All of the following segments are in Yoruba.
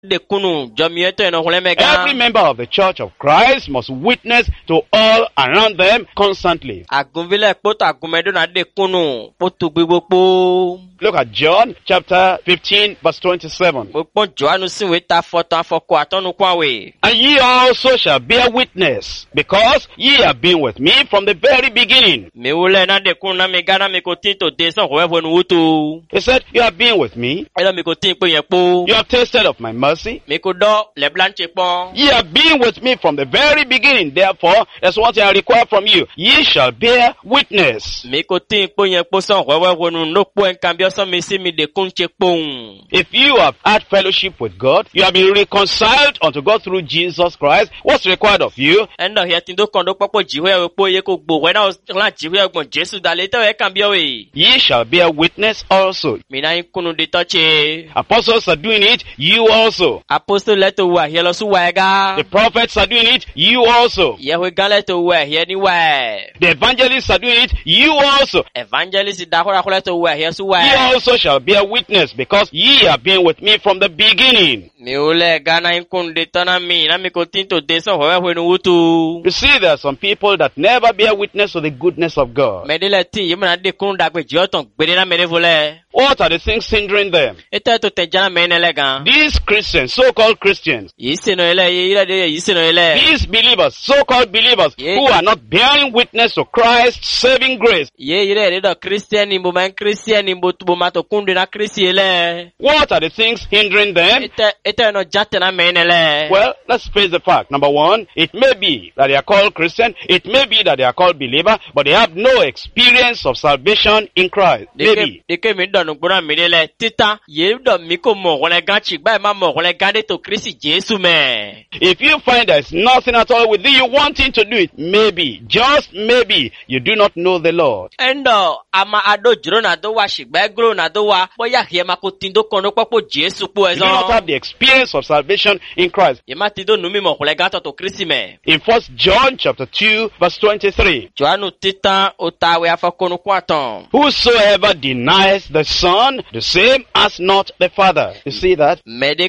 de kunu jomieto eno hulemega. Every member of the Church of Christ must witness to all around them constantly. Agunvile poto agumedo na de kunu poto gbigbopo. Look at John chapter 15 verse 27. Gbogbo Johanu sinwe ta foto afoko atonu kwawe. And ye also shall bear witness, because ye have been with me from the very beginning. Me wule na de kunu na me gana me ko tinto de son wewe nu wutu. He said, you have been with me. Elo me ko tin pe yen po. You have tasted of my mercy. Me ko do le blanche pon. Ye have been with me from the very beginning. Therefore, that's what I require from you. Ye shall bear witness. Me ko tin pe yen po son wewe nu no po en cambio son me si mi de kunche pon. If you have had fellowship with God, you have been reconciled unto God through Jesus Christ, what's required of you? Endo here tindo kondo popo jiwe po ye ko gbo we na la jiwe ogbon Jesu dale te e cambio we. Ye shall bear witness also. Me na kunu de touche. Apostles are doing it, you also. Apostle leto wa here lo su wega. The prophets are doing it, you also. Ye we gale to wa here ni wa. The evangelists are doing it, you also. Evangelist da ko to wa here su wa. Ye also shall bear witness, because ye have been with me from the beginning. Mi ule gana inkun de tana mi na mi ko tinto de so wewe nu wutu. You see, there are some people that never bear witness to the goodness of God. Medele ti yima na de kun da pe joton gbede na mere vole. What are the things hindering them? Ete to te jana me nele gan. These Christians, so-called Christians, Yise no ele ira de yise no ele. these believers, so-called believers, Yeah. who are not bearing witness to Christ's saving grace. Ye ire de Christian ni bo man Christian ni bo tubo mato kunde na Christi ele. What are the things hindering them? Ete no jate na me nele. Well, let's face the fact. Number one, it may be that they are called Christian, it may be that they are called believer, but they have no experience of salvation in Christ. Maybe. Deke mi donu gbona mi nele tita ye do mi ko mo wole gan chi gba ma mo wole gan de to Christi Jesu me. If you find there's nothing at all with you wanting to do it, maybe, just maybe, you do not know the Lord. Endo ama ado jiro na do wa shigba gro na do wa boya hie ma ko tindo kono popo Jesu po You do not ezo. have the experience of salvation in Christ. Ye ma tindo nu mi mo wole gan to Christi me. In 1 John chapter 2 verse 23, Joanu tita otawe afakonu kwaton. whosoever denies the Son, the same as not the Father. You see that? Mede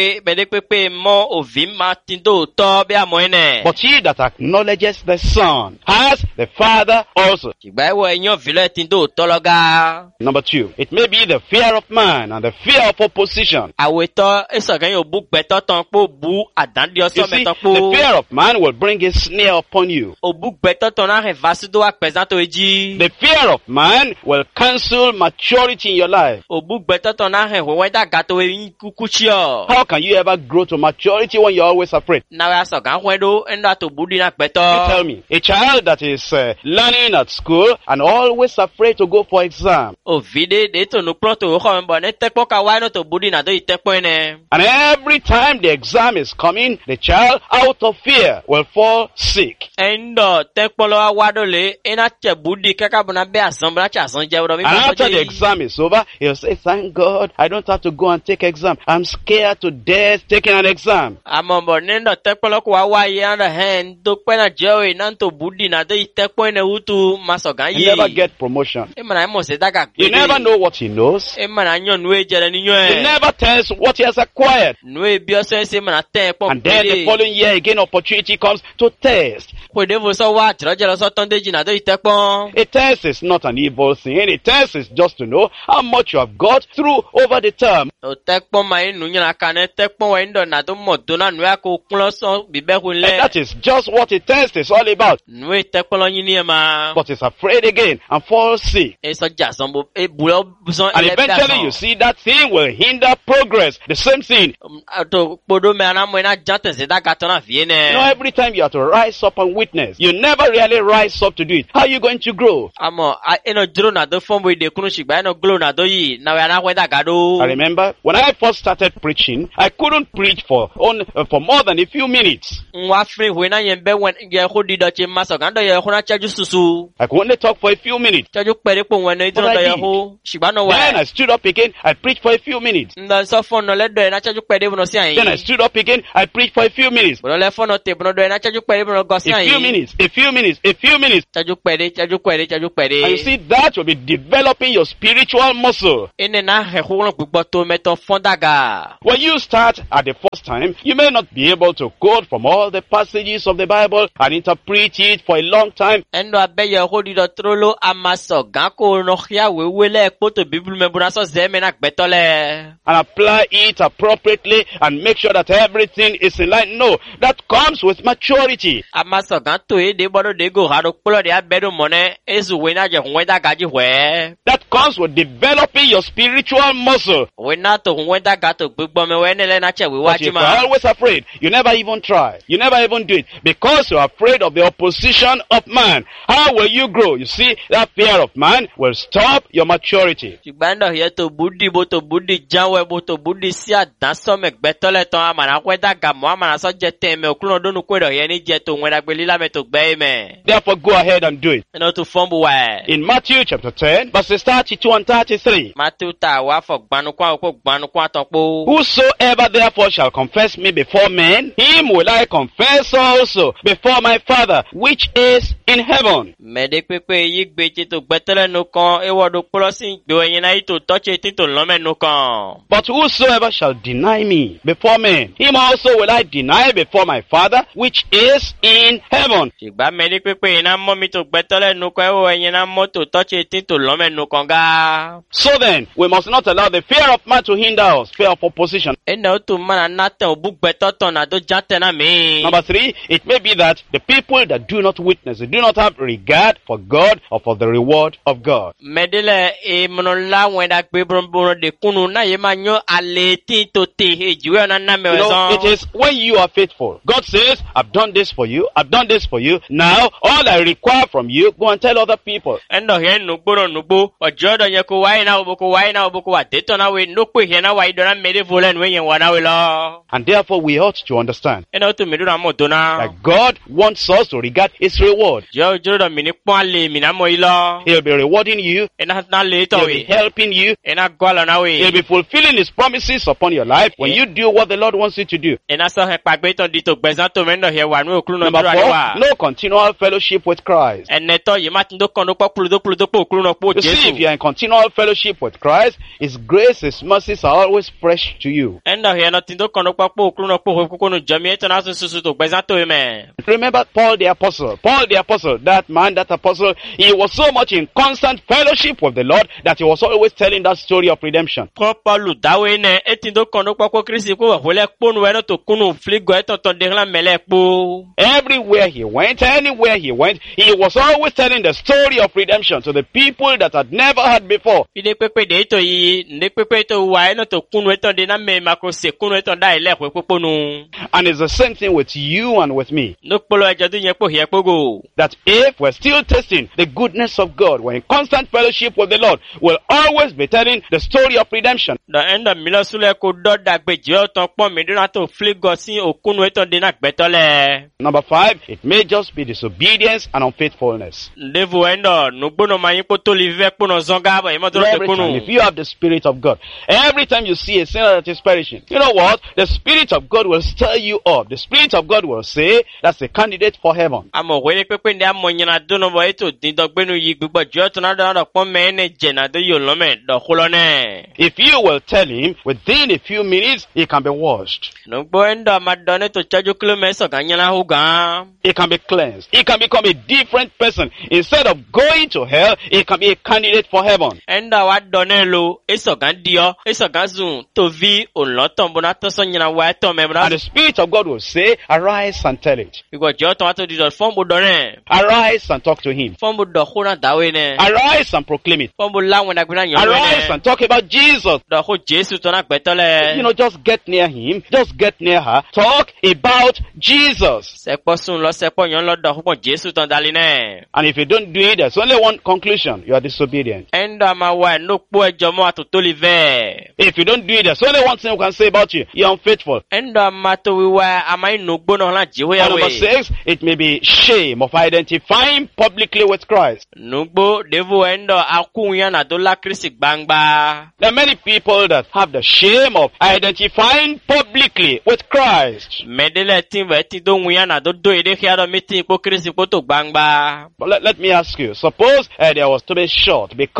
pepe mo ovi ma tindo to be amo ene. But he that acknowledges the Son has the Father also. Shigba wo enyo vile tindo to loga. Number 2, it may be the fear of man and the fear of opposition. Aweto esogan yo bu gbeto ton po bu adandi You oso see, meton the po. fear of man will bring a snare upon you. Obu gbeto ton na revasido wa pesanto eji. The fear of man will cancel maturity in your life. Obu gbeto ton na he wewe da gato e kukuchio. How can you ever grow to maturity when you're always afraid? Na we asogan wedo endo to budi na You gbeto. tell me, a child that is learning at school and always afraid to go for exam, Ovide de to no pronto ho mbo ne tekpo ka wa no to budi na do itekpo ene. and every time the exam is coming, the child, out of fear, will fall sick. Endo tekpo lo wa do le ena che budi kaka bona be asan bra cha asan je wo mi And mo after the exam is over, he'll say, thank God, I don't have to go and take exam. I'm scared to death taking an exam. Amombo nendo tekpo lo ko wa ye anda hen do pe na je o na to budi na do itekpo ene utu masogan He yi. never get promotion. E mana mo se daga gbe. You never know what he knows. E mana nyon nu e jere ni nyon He e. never tells what he has acquired. Nu e bi o se mana te po. And then the following year again, opportunity comes to test. Ko de vo so wa jero jero so ton deji na do itekpo. A test is not an evil thing. A test is just to know how much you have got through over the term. O tekpo ma inu nyana kane tekpo wa ndo na do mo do na nu ko kun so bi be kun And le. that is just what a test is all about. Nu e tekpo lo yin ni e ma. But is afraid again and falls sick. E so jason bo e bulo buson And ele eventually you see that thing will hinder progress. The same thing. to podo me ana mo na jante se daga to na vie You know, ne. every time you have to rise up and witness, you never really rise up to do it. How are you going to grow? Amo eno jiro na do fombo de kunu shigba eno glo na do yi na we ana we daga do. I remember when I first started preaching, I couldn't preach for more than a few minutes. Nwa free we na yen be wen ye ho di do che maso gan do ye ho na chaju susu. I could only talk for a few minutes. Chaju pere po wen na do But I ye did. ho shigba no Then I wa. stood up again, I preached for a few minutes. Nda so fon no le do na chaju pere no si an Then I yi. stood up again, I preached for a few minutes. Bro le fon no te bro do na chaju pere no go si an A few yi. minutes, a few minutes, a few minutes. Chaju pere. And you see, that will be developing your spiritual spiritual muscle. Ene na hehulon gbogbo to meto fondaga. When you start at the first time, you may not be able to quote from all the passages of the Bible and interpret it for a long time. Endo abeye hodi do trolo amaso ganko no hia wewele poto Bible mebuna so zeme na gbetole. And apply it appropriately and make sure that everything is in line. No, that comes with maturity. Amaso ganto e de bodo de go hado polo de abedo mone ezu wena je nweda gaji hwe. That comes with developing your spiritual muscle. Wena to nweda gato gbogbo me wenele na che we But if wajima. you're always afraid, you never even try. You never even do it because you're afraid of the opposition of man. How will you grow? You see, that fear of man will stop your maturity. Chibando ye to budi janwe boto budi si adanso me gbetole ton amana kweda gamo amana so je teme okuno donu kwedo ye ni je to nweda gbelila me to gbe me. Therefore, go ahead and do it. Eno to fumble wa. In Matthew chapter 10, verses 32 and 33. Matthew ta wa fo gbanu kwa topo. Whosoever therefore shall confess me before men, him will I confess also before my Father, which is in heaven. Mede pepe yi gbeje to gbetele no kan ewodo polosin gbe yin na ito touch tin to lome no kan. But whosoever shall deny me before men, him also will I deny before my Father, which is in heaven. Igba mede pepe ina mo mi to gbetele no kan ewo yin na mo to touch tin to lome no kan ga. So then, we must not allow the fear of man to hinder us, fear of opposition. Ena to mana nate obu gbetoto na do jante na me. Number 3, it may be that the people that do not witness, they do not have regard for God or for the reward of God. Medele e monola wenda gbe brombono de kunu na ye manyo ale tin to te ejiwe na na You know, meweson. it is when you are faithful. God says, I've done this for you, I've done this for you. Now, all I require from you, go and tell other people. Endo he nugboro nugbo ojodo ye ko wai na oboko wa deto na we no pe he na wai do na mede volen we yen wa na we lo. And therefore, we ought to understand Endo to medu na mo do na. that God wants us to regard His reward. Jo jodo mi ni pon le mi na mo ilo. He'll be rewarding you, Ena na le to He'll be we. helping you, Ena gwalo na He'll we. be fulfilling His promises upon your life when you do what the Lord wants you to do. Ena so he pagbe to di to gbezan to mendo he wa nu okru no Number dura 4, wa. no continual fellowship with Christ. Eneto ye ma tin do kon do po okru no po You see, if Jesu. you are in continual fellowship with Christ, His grace, His mercies are always fresh to you. Endo he no tin do kon do po okru no po kokonu jami eto na so susu to gbezan to me. Remember Paul the apostle. Paul the apostle, that man, that apostle, he was so much in constant fellowship with the Lord that he was always telling that story of redemption. Paulu dawe ne etin do kon do po Kristi ko wole ponu we no to kunu fligo eto to de la mele po. Everywhere he went, anywhere he went, he was always telling the story of redemption to the people that had never heard before. Ide pepe de to yi, ne pepe to wa no to kunu eto de na me makro se kunu eto da ile kwe poponu. And it's the same thing with you and with me. No polo ejo du yen po he pogo. That if we're still tasting the goodness of God, we're in constant fellowship with the Lord, we'll always be telling the story of redemption. Da enda milo sule ko do da gbeje o ton pon mi do na to fligo si okunu eto de na gbetole. Number 5, it may just be disobedience and unfaithfulness. Ndevu endo nugbono mayin po to live po no zonga ba imo do te Every time, kunu. if you have the Spirit of God, every time you see a sinner that is perishing, you know what? The Spirit of God will stir you up. The Spirit of God will say, that's a candidate for heaven. Amo wele pepe ndi amo nyina dono bo eto din dogbenu yi gbugbo jo to na do pon me ne je na do yo lome do kolone. If you will tell him, within a few minutes, he can be washed. Nugbo endo amadone to chaju kilo so ganyana hu gan. He can be cleansed. He can become a different person. Instead of going to hell, he can be a candidate for heaven. Enda wa done lo eso gan dio eso gan zun to vi oloton bona to so nyina wa to me bra. And the Spirit of God will say, arise and tell it. Igbo jo to ato di do fon bo done. Arise and talk to him. Fon bo do khuna dawe ne. Arise and proclaim it. Fon bo lawon na gbina yan Arise ne. and talk about Jesus. Do ho Jesu to na gbetole. You know, just get near him. Just get near her. Talk about Jesus. Sepo sun lo sepo yan lo do ho Jesu to dali ne. And if you don't do it, there's only one conclusion. You are disobedient. Enda ma wa no po ejo mo ato to live. If you don't do it, there's only one thing we can say about you. You're unfaithful. Enda ma to wi wa amai no gbo no la jiwe ya And number we. 6, it may be shame of identifying publicly with Christ. Nugbo devu endo akun ya na do la Kristi gbangba. There are many people that have the shame of identifying publicly with Christ. Medele tin ve ti do wi ya na do ede kia do meeting po Kristi po to gbangba. But let me ask you, suppose there was to be short because he had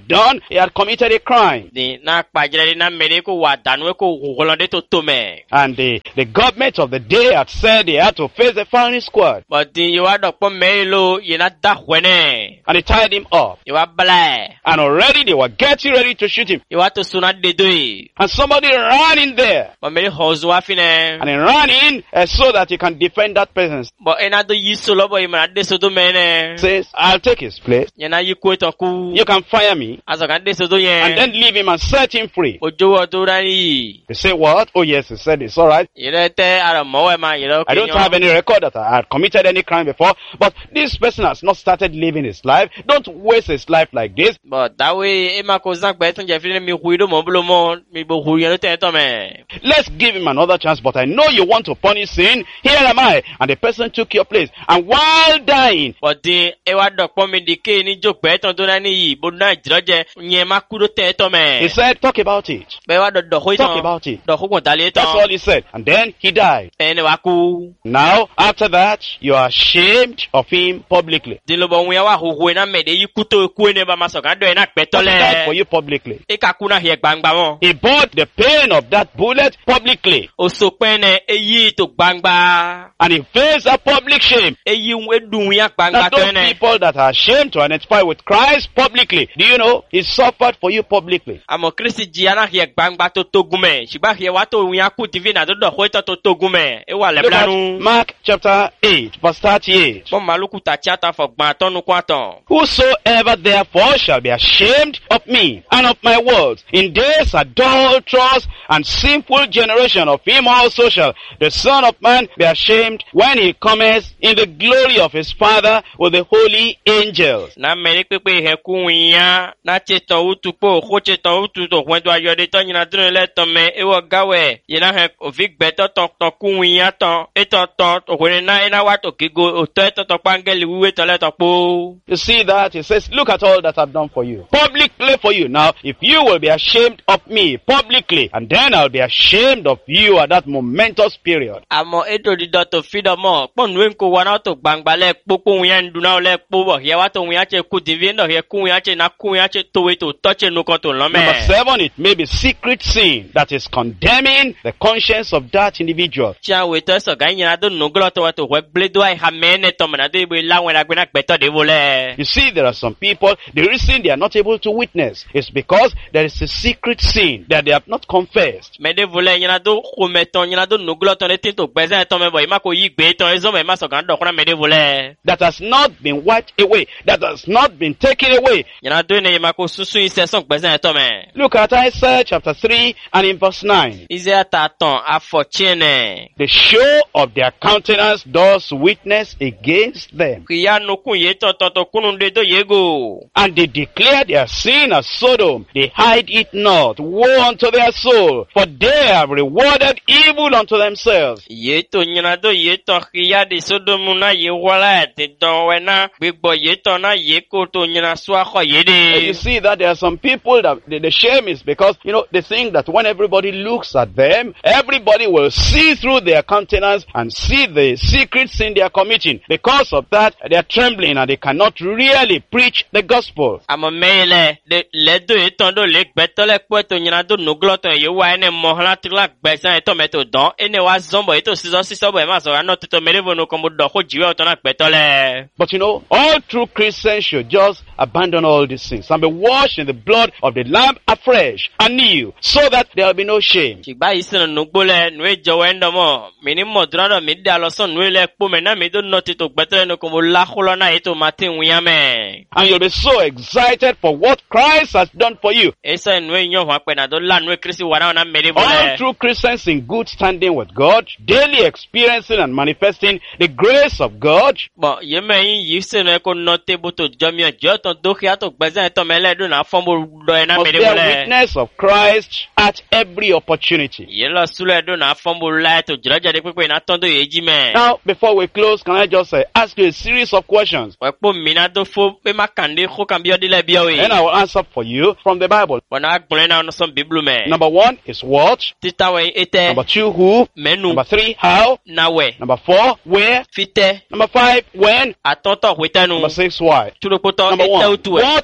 had done, he had committed a crime. Ni na kpajire na mene ko wa danu ko holande to tome. And the government of the day had said they had to face the firing squad. But di yo adokpo melo ye na da hwene. And they tied him up. Yo abla. And already they were getting ready to shoot him. Yo to suna dedoi. And somebody ran in there. But mele hozo afine. And he ran in so that he can defend that person. But ena do yisolo boy ma de so do mene. Says, I'll take his place. Ye na yiku to ku. You can fire me. Aso kan de so do yen. And then leave him and set him free. Ojo to rani. They say, what? Oh yes, he said it's alright. I don't have any record that I had committed any crime before, but this person has not started living his life. Don't waste his life like this. But that way, let's give him another chance, but I know you want to punish sin. Here am I. And the person took your place. And while dying, but the he said, talk about it. Talk about it. That's all he said. And then he died. Now, after that, you are ashamed of him publicly. He died for you publicly. He bought the pain of that bullet publicly. And he faced a public shame. Now, those people that are ashamed to identify with Christ publicly, do you know, he suffered for you publicly. Look at Mark chapter 8, verse 38. Whosoever therefore shall be ashamed of me and of my words in this adulterous and sinful generation, of him also shall the Son of Man be ashamed when he cometh in the glory of his Father with the holy angels. You see that? He says, look at all that I've done for you. Publicly for you. Now, if you will be ashamed of me publicly, and then I'll be ashamed of you at that momentous period. Number 7, it may be secret sin that is condemning the conscience of that individual. You see, there are some people, the reason they are not able to witness is because there is a secret sin that they have not confessed. That has not been wiped away, that has not been taken away. Look at Isaiah chapter 3 and in verse 9. The show of their countenance does witness against them. And they declare their sin as Sodom. They hide it not. Woe unto their soul, for they have rewarded evil unto themselves. You see that there are some people that the shame is because, you know, they think that when everybody looks at them, everybody will see through their countenance and see the secret sin they are committing. Because of that, they are trembling and they cannot really preach the gospel. But you know, all true Christians should just abandon all these things and be washed in the blood of the Lamb afresh, anew, so that there will be no shame. And you'll be so excited for what Christ has done for you. All true Christians in good standing with God, daily experiencing and manifesting the grace of God, must bear witness of Christ at every opportunity. Now, before we close, can I just ask you a series of questions? And I will answer for you from the Bible. Number 1 is what? Number 2, who? Number 3, how? Number 4, where? Number 5, when? Number 6, why? Number 1, what does it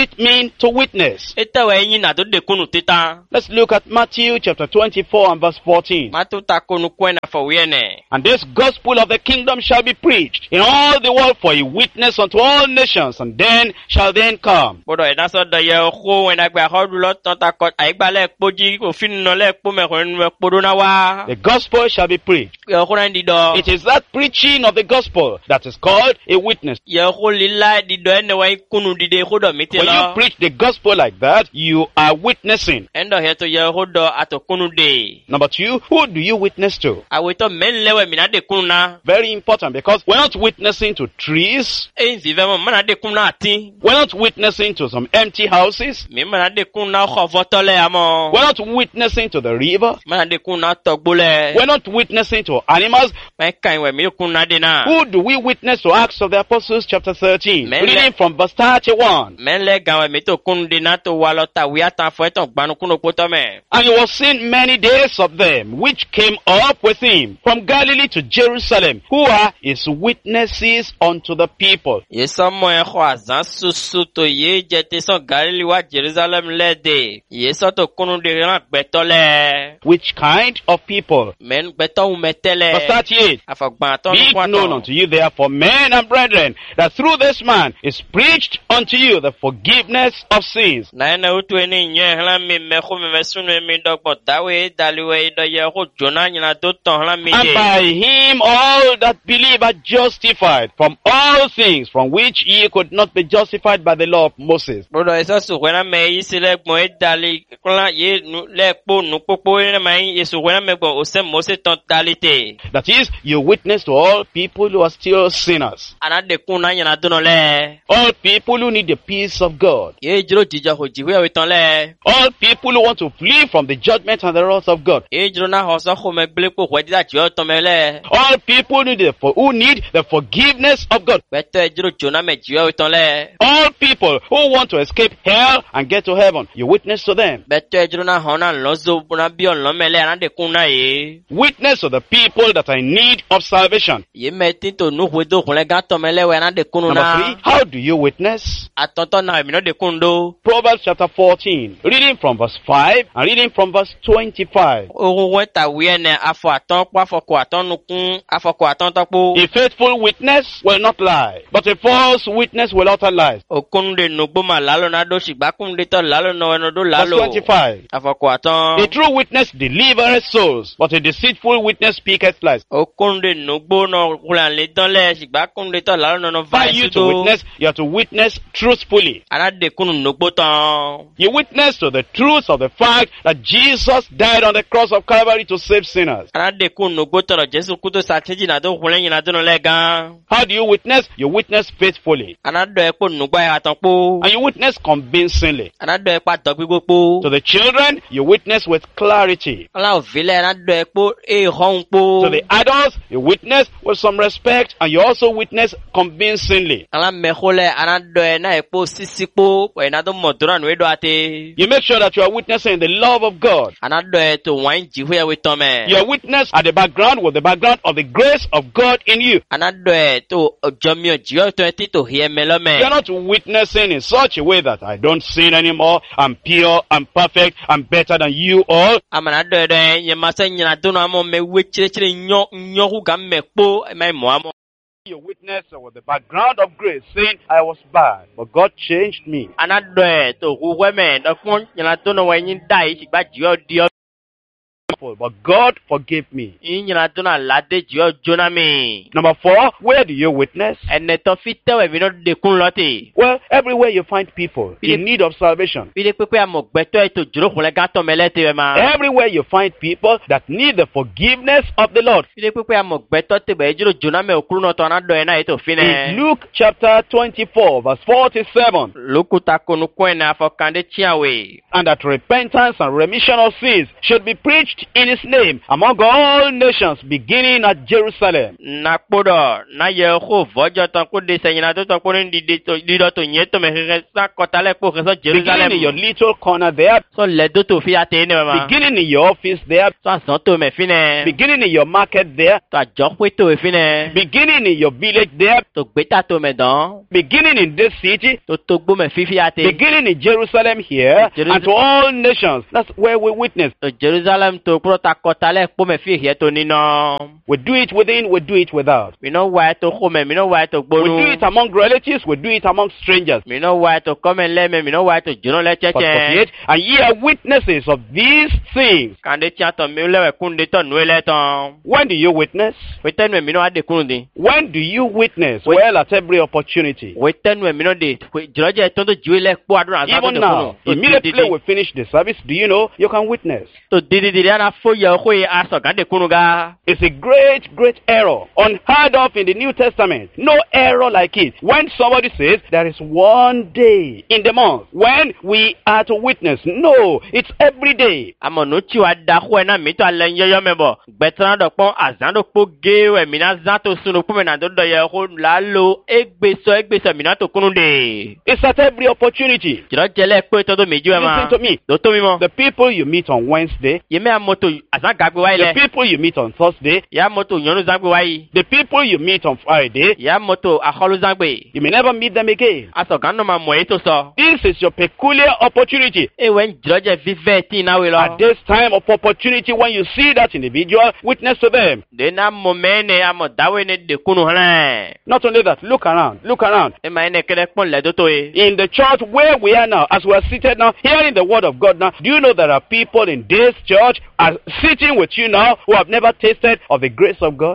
it mean to witness? Etewe yin na do de kunu tita. Let's look at Matthew chapter 24 and verse 14. Matu ta kunu kwena for wiene. And this gospel of the kingdom shall be preached in all the world for a witness unto all nations, and then shall the end come. Bodo e daso da ye ho wena gba hodu lo ton ta ko aigba le poji ofin no le po me ko na wa. The gospel shall be preached. Ye ho na ndi do. It is that preaching of the gospel that is called a witness. Ye ho lila di do ene wa kunu di de ho do miti When lo. you preach the gospel like that, you are witnessing. Endo he to ye ho do ato kunu de. Number two, who do you witness to? Awe to men lewe mi na de kunu na. Very important, because we're not witnessing to trees. E nzi ve mo na de kunu na ati. We're not witnessing to some empty houses. Mi na de kunu na kho votole amo. We're not witnessing to the river. Na de kunu na togbole. We're not witnessing to animals. Me kan we mi kunu na de na. Who do we witness to? Acts of the Apostles chapter 13. Men Reading from verse 31. Men le gan we mi to kunu de na to wa lo ta wi atan fo etan gbanu kunu poto me. And he was seen many days of them, which came up with him from Galilee to Jerusalem, who are his witnesses unto the people. Ye somo e kho azan susu to ye je te so Galili wa Jerusalem le de. Ye so to kunu de ran gbetole. Which kind of people? Men gbeto u metele. Verse 38. Afagban ton Be it known unto you therefore, men and brethren, that through this man is preached unto you the forgiveness of sins. Na ene utu eni nye hlan mi me khu me sunu mi dogbo dawe daliwe do ye ho jona nyina do ton hlan mi And de. by him all that believe are justified from all things from which ye could not be justified by the law of Moses. Bodo eso su wena me yisile gbon e dali kla ye nu le po nu popo ene ma yesu wena me gbon o se Mose ton dalite. That is, you witness to all people who are still sinners. Ana de kun na nyina do no le. All people who need the peace of God. Ye jiro jija ho jiwe we ton le. All people who want to flee from the judgment and the wrath of God. Ye jiro na ho so ho me ble po ho di da jio ton me le. All people who need the forgiveness of God. Beto jiro jona me jiwe we ton le. All people who want to escape hell and get to heaven. You witness to them. Beto jiro na ho na lozo na bi on lo me le ana de kun na ye. Witness to the people that are in need of salvation. Ye me tin to nu ho do kun le ga ton me le we ana de kun Number na. 3, how do you witness? Atonto na mi no de kun do. Proverbs chapter 14, reading from verse 5 and reading from verse 25. Oru weta wiene afọ aton po afọko aton nukun afọko aton topo. A faithful witness will not lie, but a false witness will utter lies. Okunde nugbo ma lalo na do shigba kunde to lalo no eno do Verse lalo. 25. Afọko aton. A true witness delivereth souls, but a deceitful witness speaketh lies. Okunde nugbo no kulan le don le shigba kunde to lalo no no For vai you to do. witness, you have to witness truthfully. Ana de kunu nugbo ton. You witness to the truth of the fact that Jesus died on the cross of Calvary to save sinners. Ana de kunu nugbo to Jesu kuto sa teji na do kulen na do no le gan. How do you witness? You witness faithfully. Ana do e po nugbo e aton po. And you witness convincingly. Ana do e pa do gbigbo po. To the children, you witness with clarity. Ala o vile ana do e po e hon po. To the adults, you witness with some respect, and you also witness convincingly. Ala mehole ana do e na e po sisi po e na do modura no e do ate. You make sure that you are witnessing the love of God. Ana do e to wan jihu e we to me. Your witness at the background with the background of the grace of God in you. Ana do e to ojomi ojiyo to eti to hie me lo me. You are not witnessing in such a way that I don't sin anymore, I'm pure, I'm perfect, I'm better than you all. Amana do e do e nye masa nyina do no amo me we chire nyo hu ga me po e me mo amo. You witness with the background of grace, saying, I was bad, but God changed me. Ana do e to hu we me do kun nyina do no we nyin dai sigba jiyo dio. But God forgave me. Nyina do na lade jiyo jona me. Number 4, where do you witness? Ene to fite we mi no de kun loti. Well, everywhere you find people in need of salvation. Bile pepe amogbeto e to juro kun ga to melete we ma. Everywhere you find people that need the forgiveness of the Lord. Bile pepe amogbeto te be juro jona me okuru no to na do e na e to In fine. Luke chapter 24, verse 47. Lukuta kunu kwena afokande chiawe. And that repentance and remission of sins should be preached in his name among all nations, beginning at Jerusalem. Na kpodo na ye ko vojo ton ko de senyina to ton ko ndi de to nyeto me sa kotale ko so Jerusalem. Beginning in your little corner there. So le do to fi atene ma. Beginning in your office there. So so to me fine. Beginning in your market there. To jokwe to fine. Beginning in your village there. To beta to me don. Beginning in this city. To gbo me fi ate. Beginning in Jerusalem here. And to all nations. That's where we witness. To Jerusalem to prota kotale ko me fi here to nino. We do it within, we do it without. We know why to home, we know why to go. We do it among relatives, we do it among strangers. We know why to come and let me, we know why to journal let check. And ye are witnesses of these things. Can they chat on me? When do you witness? We tell me, know the kundi. When do you witness? Well, at every opportunity. We tell me, know the Georgia told the jewel quadrant. Even now, immediately we finish the service, do you know you can witness? So did it for your way as a kunuga? It's a great error, unheard of in the New Testament. No error like it. When somebody says there is one day in the month when we are to witness, no, it's every day. It's at every opportunity. Listen to me. The people you meet on Wednesday, the people you meet on Thursday, the people you meet on Friday, you may never meet them again. This is your peculiar opportunity. At this time of opportunity, when you see that individual, witness to them. Not only that, look around. In the church where we are now, as we are seated now, hearing the word of God now, do you know there are people in this church are sitting with you now who have never tasted of the grace of God?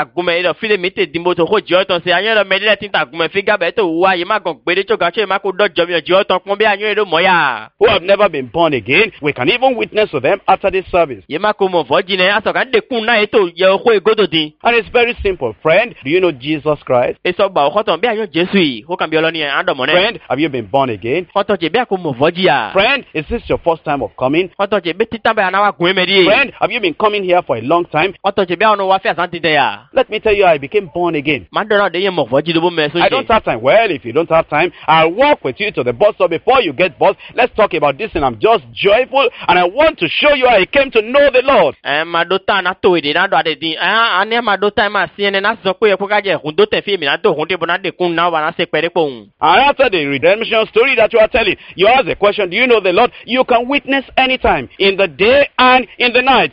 Who have never been born again. We can even witness to them after this service. And it's very simple. Friend, do you know Jesus Christ? Friend, have you been born again? Friend, is this your first time of coming? Friend, have you been coming here for a long time? Let me tell you, I became born again. I don't have time. Well, if you don't have time, I'll walk with you to the bus stop before you get bus. Let's talk about this, and I'm just joyful, and I want to show you how I came to know the Lord. And after the redemption story that you are telling, you ask the question, do you know the Lord? You can witness anytime, in the day and in the night.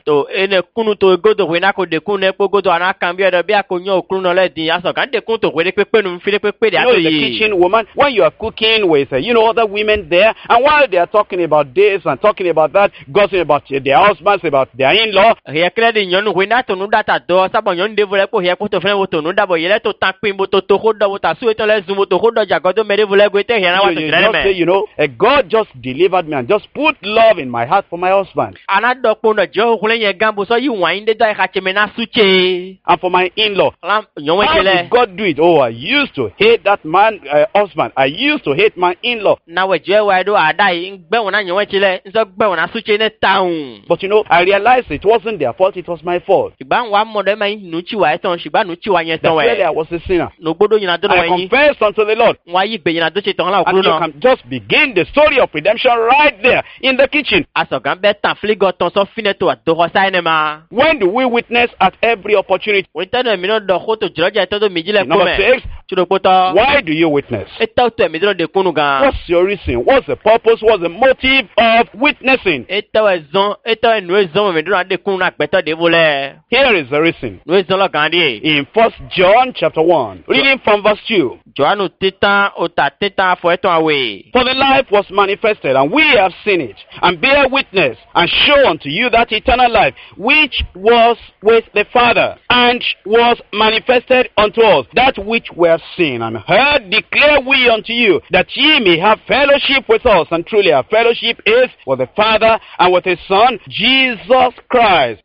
The kitchen woman, when you are cooking with other women there, and while they are talking about this and talking about that, gossiping about their husbands, about their in-law, you say, God just delivered me and just put love in my heart for my husband. And for my in-law. How did God do it? Oh, I used to hate that man, husband. I used to hate my in-law. But I realized it wasn't their fault, it was my fault. That really I was a sinner. I confessed unto the Lord. And you can just begin the story of redemption right there in the kitchen. When do we witness at every opportunity? Number 6, why do you witness? What's your reason? What's the purpose? What's the motive of witnessing? Here is the reason. In 1 John chapter 1, reading from verse 2. For the life was manifested, and we have seen it, and bear witness, and show unto you that eternal life, which was with the Father, and was manifested unto us. That which we have seen and heard declare we unto you, that ye may have fellowship with us. And truly our fellowship is with the Father and with His Son, Jesus Christ.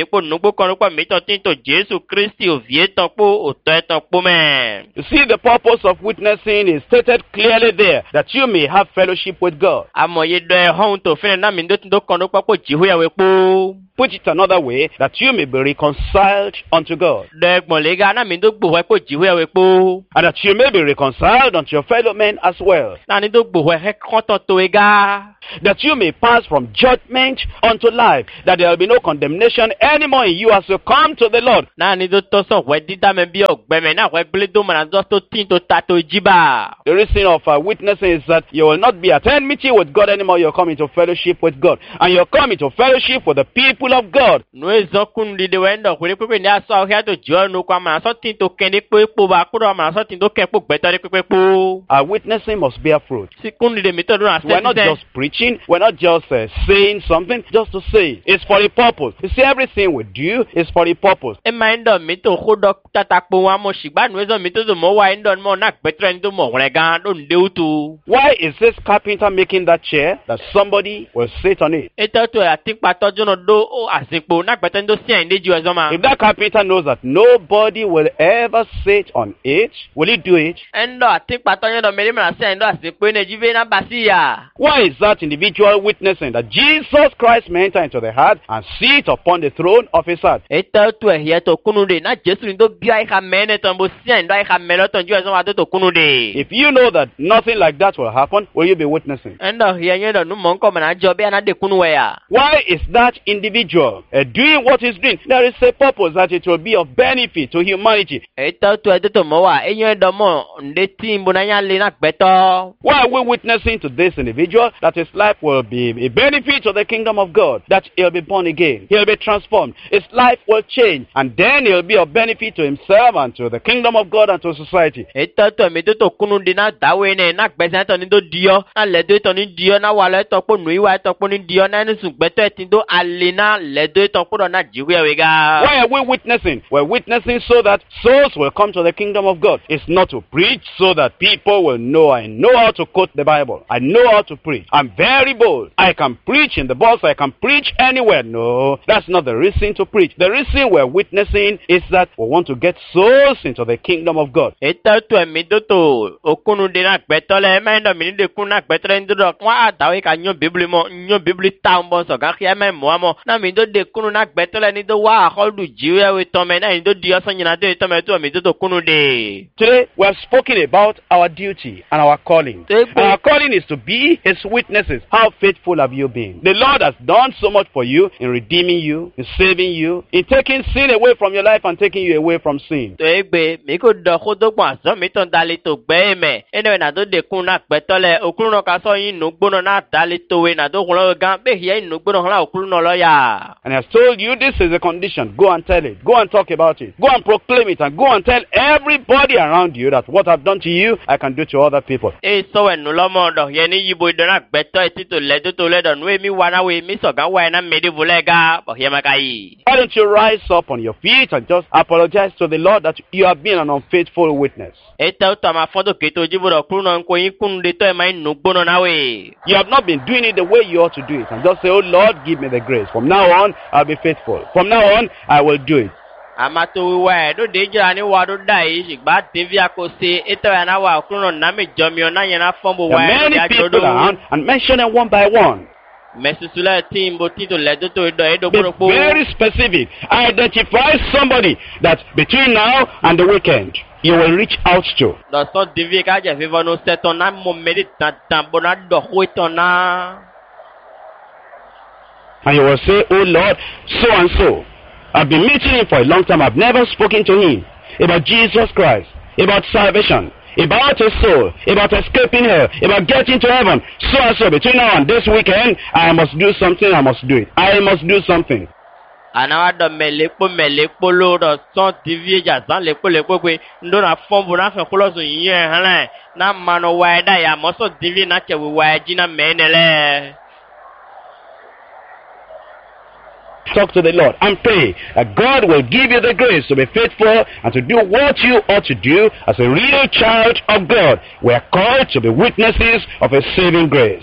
po nugbo kon po mi to tin to Jesu Christi o vie ton po o to ton po me. You see, the purpose of witnessing is stated clearly there, that you may have fellowship with God. Amoye do hon to fe na mi ndo tin do kon po jihu ya we po. Put it another way, that you may be reconciled unto God. De gbolega na mi ndo gbo po jihu ya we po. And that you may be reconciled unto your fellow men as well. Na ni do gbo he konton to ega. That you may pass from judgment unto life, that there will be no condemnation anymore in you as you come to the Lord. Na ni do to so we dida me bi ogbe me na we ble do man do to tin to ta to jiba. The reason of witnessing is that you will not be at enmity with God anymore. You're coming to fellowship with God, and you're coming to fellowship with the people of God. No ezokun di de wendo kure pepe ni aso ahia to jo no kwa man so tin to keni pe po ba kuro man so tin to ke po gbeto ri pepe po. Our witnessing must bear fruit. Sikun di me to do na We're not just preaching. We're not just saying something just to say. It's for a purpose. You see, everything we do is for a purpose. E ma ndo mi to khodo tata po wa mo shigba no ezo mi to do mo wa ndo mo na gbeto ni do mo re gan do nde utu. Why is this carpenter making that chair that somebody will sit on it? E to ati pa tojo no do o asinpo na gbeto ndo si en deju ezo ma. If that carpenter knows that nobody will ever sit on it, will he do it? Endo ati pa tojo no mele ma si endo asinpo ne jive na basiya. Why is that individual witnessing that Jesus Christ may enter into the heart and sit upon the throne of his heart? E to here to kunude na Jesu ni do bia ka mene to bo si endo ka melo to ju ezo ma to kunude. If you know that nothing like that will happen, will you be witnessing? Endo here nyedo nu mo nko na jobe na de kunuwe ya. Why is that individual doing what he's doing? There is a purpose that it will be of benefit to humanity. E to mo wa e nyedo mo nde timbo na nya le na gbeto. Why are we witnessing to this individual that his life will be a benefit to the kingdom of God, that he'll be born again, he'll be transformed, his life will change, and then he'll be of benefit to himself and to the kingdom of God and to society? E to mi to kunu di na dawe ne na gbese to ni do dio na le do to ni dio na wale to po nu iwa to po ni dio na ni sun gbeto e tin do ale na le do to po na jiwe we ga. Why are we witnessing? We're witnessing so that souls will come to the kingdom of God. It's not to preach so that people will know I know how to quote the Bible. I know how to preach. I'm very bold. I can preach in the bus. I can preach anywhere. No, that's not the reason to preach. The reason we're witnessing is that we want to get souls into the kingdom of God. Eta to mi do to okunu de na gbeto le me ndo mi de kun na gbeto ndo do kwa adawe ka nyo bibli mo nyo bibli ta mbo so ga khia me mo mo na mi do de kunu na gbeto le ni do wa holdu jiwe we to me na ni do dio so nyina de to me to mi do to kunu de. Today we have spoken about our duty and our calling. And our calling is to be his witnesses. How faithful have you been? The Lord has done so much for you in redeeming you, in saving you, in taking sin away from your life and taking you away from sin. To egbe mi ko do khodo gba so mi ton dali to gbe me ene na do de kun na gbeto le okunu no ka so yin no gbono na dali to we na do kun lo gan be here no gbono la okunu no lo ya. And he has told you this is a condition. Go and tell it. Go and talk about it. Go and proclaim it, and go and tell everybody around you that what I've done to you, I can do to other people. E so we no lo mo do ye ni yibo do na gbeto e ti to le do no we mi wa na we mi so gan wa na me de vulega bo ye makai. Why don't you rise up on your feet and just apologize to the Lord that you have been an unfaithful witness? E to ma fodo ke to jibo do kunu no nko yin kun de to e mai no gbono na we. You have not been doing it the way you ought to do it, and just say, oh Lord, give me the grace. From now on, I'll be faithful. From now on, I will do it. Amato we do de jira ni wa do dai sigba TV akose eto ya na wa okunu na me jomi ona yen na fombo wa There are many people around, and mention them one by one. Be very specific. Identify somebody that between now and the weekend you will reach out to. And you will say, oh Lord, so and so, I've been meeting him for a long time. I've never spoken to him about Jesus Christ, about salvation, about his soul, about escaping hell, about getting to heaven. So and so, between now and this weekend, I must do something. I must do it. I must do something. Anawado melepo lo son TV jazan lepo kwe ndo na fombo na fe koloso yin han na mano wa da ya mo so TV na chewe wa jina menele. talk to the Lord and pray that God will give you the grace to be faithful and to do what you ought to do as a real child of God. We are called to be witnesses of a saving grace.